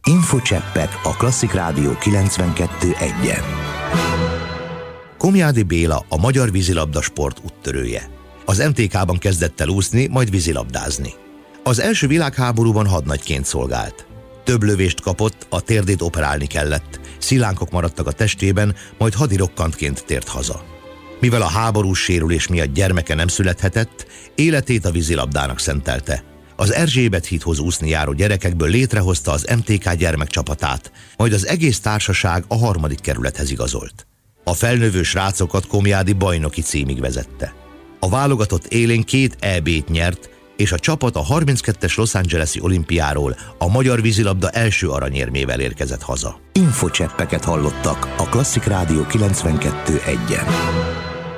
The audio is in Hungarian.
Infocseppek a Klasszik Rádió 92.1-en. Komjádi Béla a magyar vízilabda sport úttörője. Az MTK-ban kezdett el úszni, majd vízilabdázni. Az első világháborúban hadnagyként szolgált. Több lövést kapott, a térdét operálni kellett, szilánkok maradtak a testében, majd hadirokkantként tért haza. Mivel a háborús sérülés miatt gyermeke nem születhetett, életét a vízilabdának szentelte. Az Erzsébet hídhoz úszni járó gyerekekből létrehozta az MTK gyermekcsapatát, majd az egész társaság a 3. kerülethez igazolt. A felnövő srácokat Komjádi bajnoki címig vezette. A válogatott élén 2 EB-t nyert, és a csapat a 32-es Los Angeles-i olimpiáról a magyar vízilabda első aranyérmével érkezett haza. Infocseppeket hallottak a Klasszik Rádió 92.1-en.